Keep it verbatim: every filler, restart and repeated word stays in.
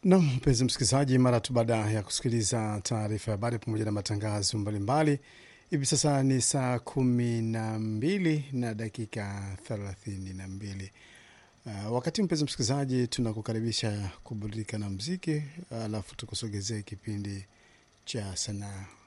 Na mpenzi msikilizaji, mara tu baada ya kusikiliza taarifa ya habari pamoja na matangazo mbalimbali, hivi sasa ni saa kumi na mbili na dakika thelathini na mbili. Uh, wakati mpenzi msikilizaji, tunakukaribisha kuburudika na muziki, alafu uh, tukusogezee kipindi cha sanaa.